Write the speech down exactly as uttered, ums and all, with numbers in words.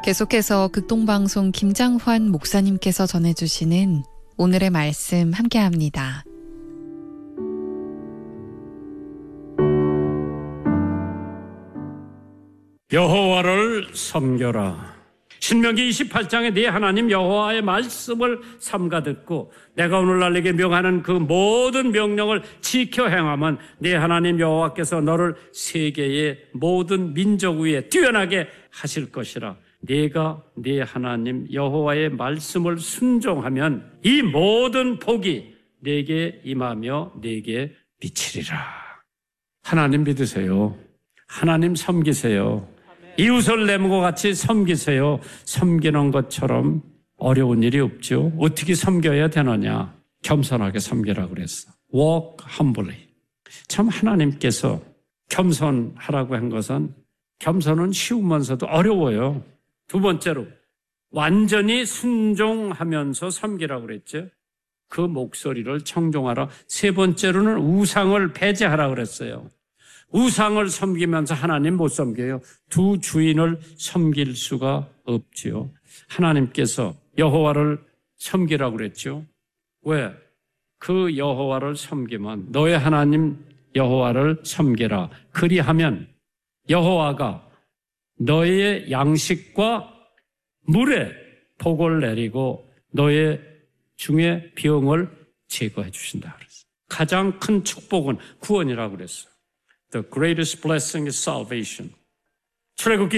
계속해서 극동방송 김장환 목사님께서 전해주시는 오늘의 말씀 함께합니다. 여호와를 섬겨라. 신명기 이십팔 장에 네 하나님 여호와의 말씀을 삼가 듣고 내가 오늘날 네게 명하는 그 모든 명령을 지켜 행하면 네 하나님 여호와께서 너를 세계의 모든 민족 위에 뛰어나게 하실 것이라. 네가 네 하나님 여호와의 말씀을 순종하면 이 모든 복이 네게 임하며 네게 미치리라. 하나님 믿으세요. 하나님 섬기세요. 이웃을 내모고 같이 섬기세요. 섬기는 것처럼 어려운 일이 없죠. 어떻게 섬겨야 되느냐? 겸손하게 섬기라고 그랬어. Walk humbly. 참 하나님께서 겸손하라고 한 것은 겸손은 쉬우면서도 어려워요. 두 번째로 완전히 순종하면서 섬기라고 그랬죠. 그 목소리를 청종하라. 세 번째로는 우상을 배제하라고 그랬어요. 우상을 섬기면서 하나님 못 섬겨요. 두 주인을 섬길 수가 없지요. 하나님께서 여호와를 섬기라고 그랬죠. 왜? 그 여호와를 섬기면 너의 하나님 여호와를 섬기라. 그리하면 여호와가 너의 양식과 물에 복을 내리고 너의 중에 병을 제거해 주신다 그랬어요. 가장 큰 축복은 구원이라고 그랬어요. The greatest blessing is salvation. 출애굽기